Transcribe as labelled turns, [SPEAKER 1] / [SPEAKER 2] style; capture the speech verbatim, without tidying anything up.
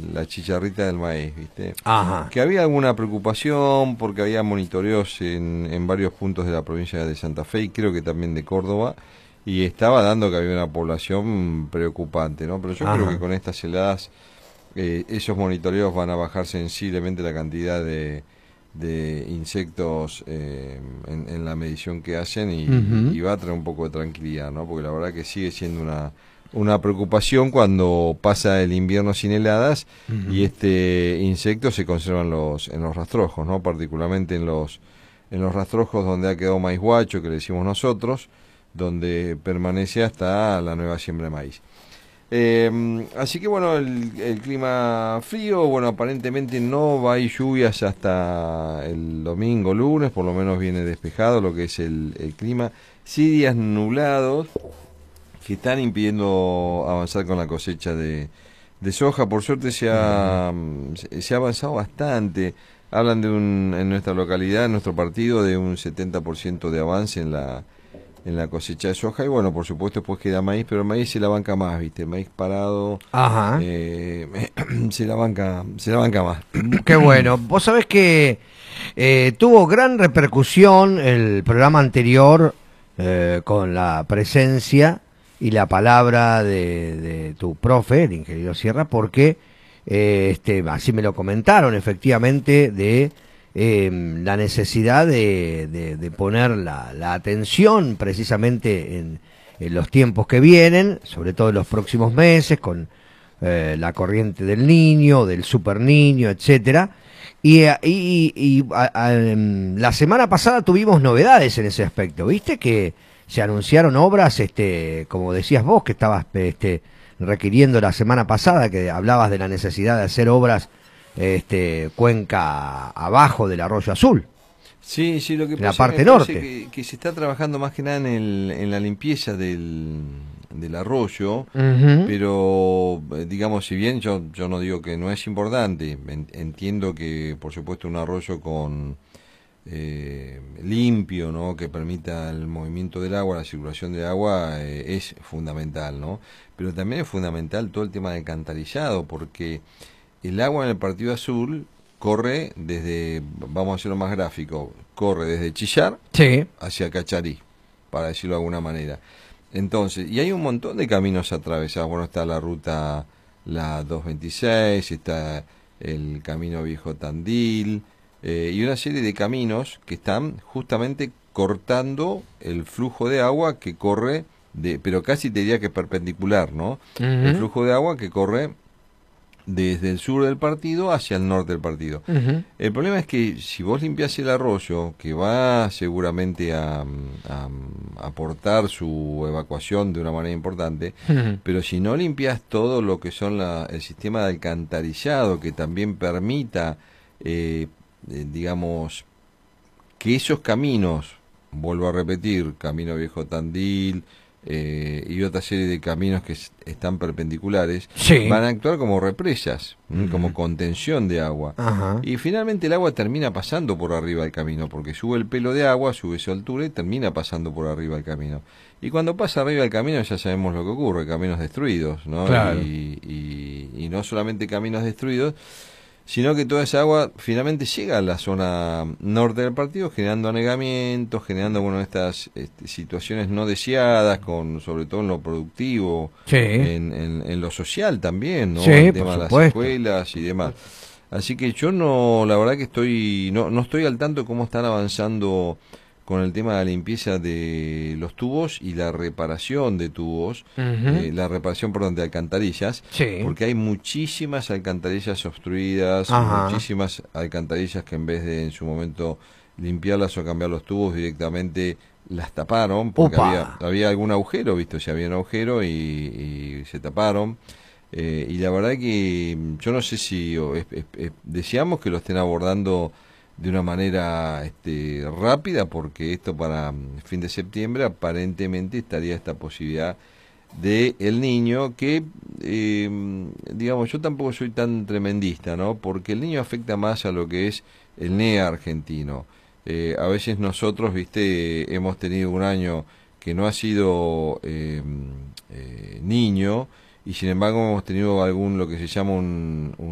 [SPEAKER 1] la chicharrita del maíz, ¿viste?
[SPEAKER 2] Ajá.
[SPEAKER 1] Que había alguna preocupación porque había monitoreos en, en varios puntos de la provincia de Santa Fe y creo que también de Córdoba, y estaba dando que había una población preocupante, ¿no? Pero yo creo que
[SPEAKER 2] Ajá.
[SPEAKER 1] con estas heladas eh, esos monitoreos van a bajar sensiblemente la cantidad de, de insectos eh, en, en la medición que hacen y,
[SPEAKER 2] Ujú.
[SPEAKER 1] y va a traer un poco de tranquilidad, ¿no? Porque la verdad que sigue siendo una, una preocupación cuando pasa el invierno sin heladas y
[SPEAKER 2] Ujú.
[SPEAKER 1] este insecto se conserva en los, en los rastrojos, ¿no? Particularmente en los, en los rastrojos donde ha quedado maíz guacho, que le decimos nosotros, donde permanece hasta la nueva siembra de maíz. Eh, así que bueno, el, el clima frío, bueno, aparentemente no va a ir lluvias hasta el domingo, lunes, por lo menos viene despejado lo que es el, el clima. Sí, días nublados que están impidiendo avanzar con la cosecha de, de soja. Por suerte se ha, se, se ha avanzado bastante. Hablan de un, en nuestra localidad, en nuestro partido, de un setenta por ciento de avance en la en la cosecha de soja, y bueno, por supuesto después queda maíz, pero el maíz se la banca más, ¿viste? El maíz parado
[SPEAKER 2] Ajá.
[SPEAKER 1] eh, se la banca, se la banca más.
[SPEAKER 2] Qué bueno. Vos sabés que eh, tuvo gran repercusión el programa anterior eh, con la presencia y la palabra de, de tu profe, el ingeniero Sierra, porque eh, este, así me lo comentaron efectivamente de eh, la necesidad de, de, de poner la, la atención precisamente en, en los tiempos que vienen, sobre todo en los próximos meses, con eh, la corriente del niño, del super niño, etcétera. Y, y, y, y a, a, la semana pasada tuvimos novedades en ese aspecto, ¿viste? Que se anunciaron obras, este, como decías vos, que estabas este, requiriendo la semana pasada, que hablabas de la necesidad de hacer obras este, cuenca abajo del Arroyo Azul,
[SPEAKER 1] Sí, sí, lo que
[SPEAKER 2] en la
[SPEAKER 1] pasa es que
[SPEAKER 2] parte
[SPEAKER 1] me parece
[SPEAKER 2] norte.
[SPEAKER 1] que, que se está trabajando más que nada en, el, en la limpieza del, del arroyo,
[SPEAKER 2] Ujú.
[SPEAKER 1] pero eh, digamos, si bien yo, yo no digo que no es importante, en- entiendo que por supuesto un arroyo con eh, limpio, ¿no? Que permita el movimiento del agua, la circulación del agua, eh, es fundamental, ¿no? Pero también es fundamental todo el tema del alcantarillado, porque el agua en el Partido Azul corre desde, vamos a hacerlo más gráfico, corre desde Chillar
[SPEAKER 2] Sí.
[SPEAKER 1] hacia Cacharí, para decirlo de alguna manera. Entonces, y hay un montón de caminos atravesados. Bueno, está la ruta, la doscientos veintiséis, está el camino Viejo Tandil, eh, y una serie de caminos que están justamente cortando el flujo de agua que corre, de, pero casi te diría que perpendicular, ¿no? El
[SPEAKER 2] Ujú.
[SPEAKER 1] flujo de agua que corre desde el sur del partido hacia el norte del partido.
[SPEAKER 2] Ujú.
[SPEAKER 1] El problema es que si vos limpiás el arroyo, que va seguramente a, a aportar su evacuación de una manera importante,
[SPEAKER 2] Ujú.
[SPEAKER 1] pero si no limpias todo lo que son la, el sistema de alcantarillado, que también permita, eh, eh, digamos, que esos caminos, vuelvo a repetir, Camino Viejo Tandil eh, y otra serie de caminos que s- están perpendiculares,
[SPEAKER 2] Sí.
[SPEAKER 1] van a actuar como represas, ¿m? Como
[SPEAKER 2] Ujú.
[SPEAKER 1] contención de agua.
[SPEAKER 2] Ajá.
[SPEAKER 1] Y finalmente el agua termina pasando por arriba del camino, porque sube el pelo de agua, sube su altura y termina pasando por arriba del camino. Y cuando pasa arriba del camino ya sabemos lo que ocurre, caminos destruidos, ¿no?
[SPEAKER 2] Claro.
[SPEAKER 1] Y, y, y no solamente caminos destruidos, sino que toda esa agua finalmente llega a la zona norte del partido, generando anegamientos, generando bueno estas este, situaciones no deseadas, con sobre todo en lo productivo,
[SPEAKER 2] Sí.
[SPEAKER 1] en, en, en lo social también, ¿no?
[SPEAKER 2] Sí,
[SPEAKER 1] El
[SPEAKER 2] por
[SPEAKER 1] tema de las
[SPEAKER 2] supuesto.
[SPEAKER 1] escuelas y demás. Así que yo no, la verdad que estoy, no, no estoy al tanto de cómo están avanzando con el tema de la limpieza de los tubos y la reparación de tubos,
[SPEAKER 2] Ujú.
[SPEAKER 1] eh, la reparación, perdón, de alcantarillas,
[SPEAKER 2] Sí.
[SPEAKER 1] porque hay muchísimas alcantarillas obstruidas,
[SPEAKER 2] Ajá.
[SPEAKER 1] muchísimas alcantarillas que en vez de en su momento limpiarlas o cambiar los tubos directamente las taparon, porque
[SPEAKER 2] Upa.
[SPEAKER 1] había, había algún agujero, visto, si había un agujero y, y se taparon. Eh, y la verdad que mm, yo no sé si o es- es- es- deseamos que lo estén abordando de una manera este, rápida, porque esto para mm, fin de septiembre aparentemente estaría esta posibilidad de el niño que, eh, mm, digamos, yo tampoco soy tan tremendista, ¿no? Porque el niño afecta más a lo que es el N E A argentino. Eh, a veces nosotros, viste, hemos tenido un año que no ha sido eh, mm, eh, niño, y sin embargo hemos tenido algún, lo que se llama un,